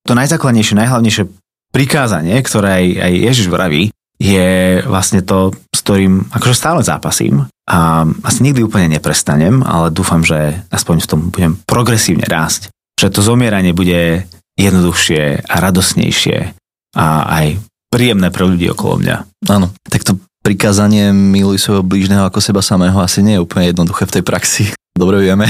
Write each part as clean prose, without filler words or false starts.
to najzákladnejšie, najhlavnejšie prikázanie, ktoré aj Ježiš vraví, je vlastne to, s ktorým akože stále zápasím a asi nikdy úplne neprestanem, ale dúfam, že aspoň v tom budem progresívne rásť. Že to zomieranie bude jednoduchšie a radosnejšie a aj príjemné pre ľudí okolo mňa. Áno, tak to prikázanie miluj svojho blížneho ako seba samého asi nie je úplne jednoduché v tej praxi. Dobre vieme.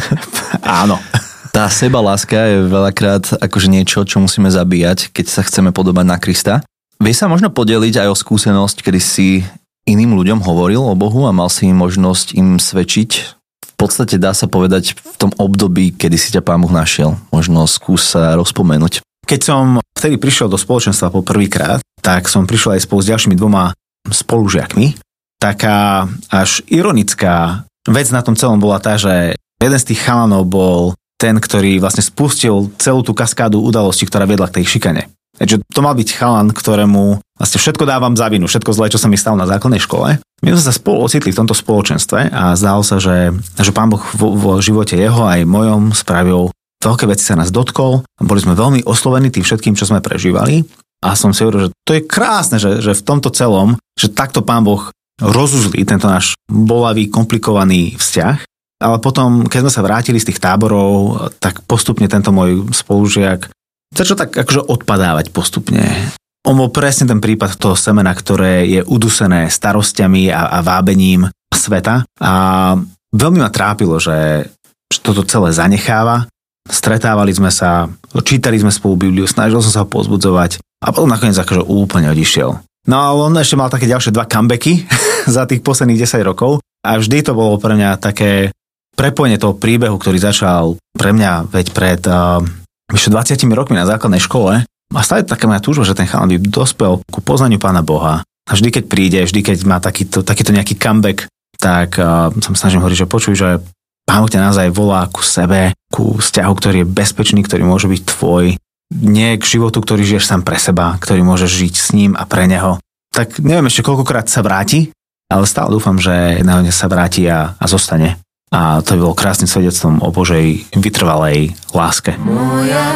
Áno. Tá sebaláska je veľakrát akože niečo, čo musíme zabíjať, keď sa chceme podobať na Krista. Vieš sa možno podeliť aj o skúsenosť, kedy si iným ľuďom hovoril o Bohu a mal si možnosť im svedčiť? V podstate dá sa povedať v tom období, kedy si ťa Pán Boh našiel. Možno skús sa rozpomenúť. Keď som vtedy prišiel do spoločenstva po prvýkrát, tak som prišiel aj spolu s ďalšími 2 spolužiakmi. Taká až ironická vec na tom celom bola tá, že jeden z tých chalanov bol ten, ktorý vlastne spustil celú tú kaskádu udalostí, ktorá viedla k tej šikane. Takže to mal byť chalan, ktorému vlastne všetko dávam za vinu, všetko zlé, čo sa mi stalo na základnej škole. My sme sa spolu ocitli v tomto spoločenstve a zdalo sa, že Pán Boh vo živote jeho aj mojom spravil veľké veci, sa nás dotkol. Boli sme veľmi oslovení tým všetkým, čo sme prežívali. A som si hovoril, že to je krásne, že v tomto celom, že takto Pán Boh rozuzlí tento náš bolavý, komplikovaný vzťah. Ale potom, keď sme sa vrátili z tých táborov, tak postupne tento môj spolužiak začal tak akože odpadávať postupne. On bol presne ten prípad toho semena, ktoré je udusené starostiami a vábením sveta. A veľmi ma trápilo, že toto celé zanecháva. Stretávali sme sa, čítali sme spolu Bibliu, snažil som sa ho pozbudzovať a potom nakoniec akože úplne odišiel. No ale on ešte mal také ďalšie 2 comebacky za tých posledných 10 rokov a vždy to bolo pre mňa také prepojenie toho príbehu, ktorý začal pre mňa veď pred vyše 20 rokmi na základnej škole. A stále taká moja túžba, že ten chalan by dospel ku poznaniu Pána Boha. A vždy, keď príde, vždy, keď má takýto nejaký comeback, tak sa snažím hovoriť, že počuj, že Pán Boh ťa naozaj volá ku sebe, ku vzťahu, ktorý je bezpečný, ktorý môže byť tvoj. Nie k životu, ktorý žiješ sám pre seba, ktorý môžeš žiť s ním a pre neho. Tak neviem ešte koľkokrát sa vráti, ale stále dúfam, že jedného dňa sa vráti a zostane. A to by bolo krásnym svedectvom o Božej vytrvalej láske. Moja